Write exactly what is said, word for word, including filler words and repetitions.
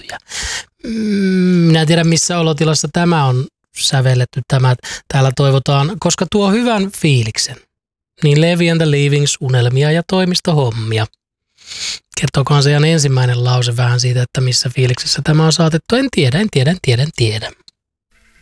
sävyjä. Minä en tiedä, missä olotilassa tämä on sävelletty. Tämä, täällä toivotaan, koska tuo hyvän fiiliksen. Niin Levi and the Leavings, unelmia ja toimistohommia. Kertokohan se ihan ensimmäinen lause vähän siitä, että missä fiiliksessä tämä on saatettu. En tiedä, en tiedä, en tiedä, en tiedä.